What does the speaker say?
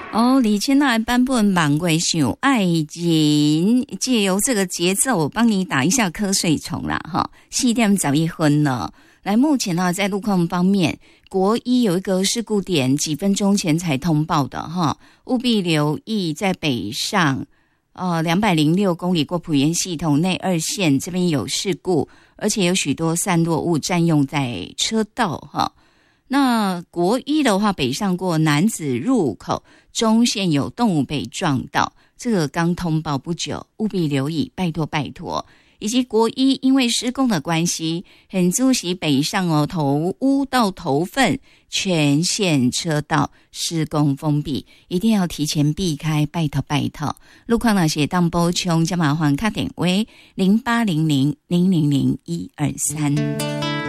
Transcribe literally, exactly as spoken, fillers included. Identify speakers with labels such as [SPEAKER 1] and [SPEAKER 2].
[SPEAKER 1] 哦，李千那版本满贵想爱情，借由这个节奏帮你打一下瞌睡虫啦哈。四点十一分了，来，目前呢在路况方面，国一有一个事故点，几分钟前才通报的哈，务必留意在北上。呃，两百零六公里过埔盐系统内二线这边有事故，而且有许多散落物占用在车道哈。那国一的话，北上过楠梓入口中线有动物被撞到，这个刚通报不久，务必留意，拜托拜托。以及国一因为施工的关系，很注意北上哦，头屋到头份全线车道施工封闭，一定要提前避开，拜托拜托。路况那些当补充，加麻烦卡点为零八零零零零零一二三。